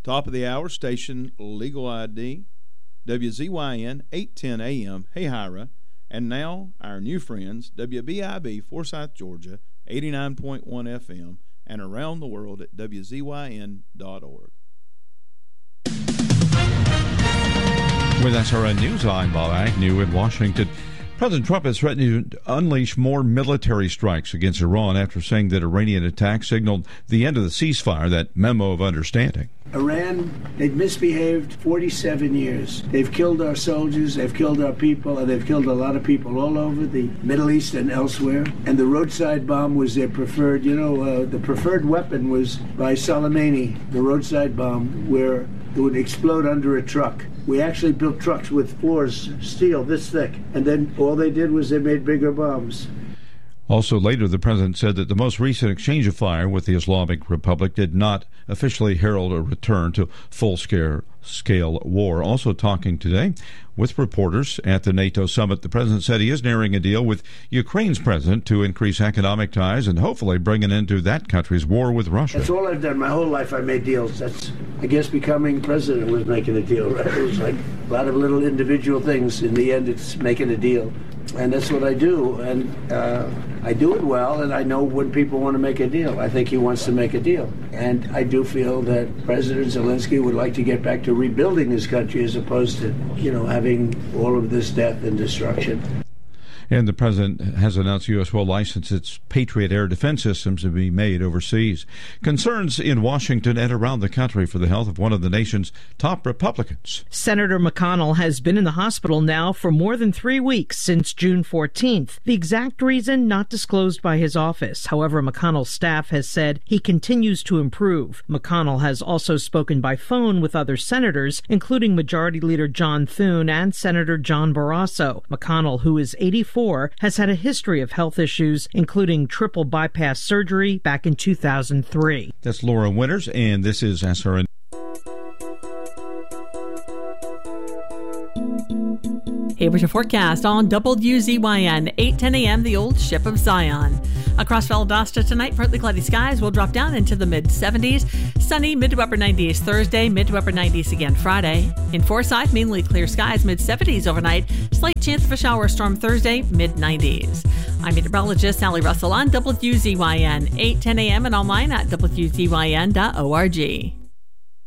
Top of the hour, station Legal ID, WZYN 810 AM, Hey Hira. And now, our new friends, WBIB, Forsyth, Georgia, 89.1 FM, and around the world at WZYN.org. With SRN News, I'm Bob Agnew in Washington. President Trump has threatened to unleash more military strikes against Iran after saying that Iranian attacks signaled the end of the ceasefire, that memo of understanding. Iran, they've misbehaved 47 years. They've killed our soldiers, they've killed our people, and they've killed a lot of people all over the Middle East and elsewhere. And the roadside bomb was their preferred, the preferred weapon was by Soleimani, the roadside bomb, where it would explode under a truck. We actually built trucks with floors, steel this thick, and then all they did was they made bigger bombs. Also later, the president said that the most recent exchange of fire with the Islamic Republic did not officially herald a return to full-scale war. Also talking today with reporters at the NATO summit, the president said he is nearing a deal with Ukraine's president to increase economic ties and hopefully bring an end to that country's war with Russia. That's all I've done. My whole life I made deals. That's, I guess, becoming president was making a deal, right? It was like a lot of little individual things. In the end, it's making a deal. And that's what I do, and I do it well, and I know when people want to make a deal. I think he wants to make a deal. And I do feel that President Zelensky would like to get back to rebuilding his country as opposed to, having all of this death and destruction. And the president has announced the U.S. will license its Patriot air defense systems to be made overseas. Concerns in Washington and around the country for the health of one of the nation's top Republicans. Senator McConnell has been in the hospital now for more than 3 weeks, since June 14th. The exact reason not disclosed by his office. However, McConnell's staff has said he continues to improve. McConnell has also spoken by phone with other senators, including Majority Leader John Thune and Senator John Barrasso. McConnell, who is 84, has had a history of health issues, including triple bypass surgery back in 2003. That's Laura Winters, and this is SRN. Here's your forecast on WZYN, 8:10 a.m., the Old Ship of Zion. Across Valdosta tonight, partly cloudy skies will drop down into the mid-70s. Sunny, mid to upper 90s Thursday, mid to upper 90s again Friday. In Forsyth, mainly clear skies, mid-70s overnight. Slight chance of a shower or storm Thursday, mid-90s. I'm meteorologist Sally Russell on WZYN, 8:10 a.m. and online at WZYN.org.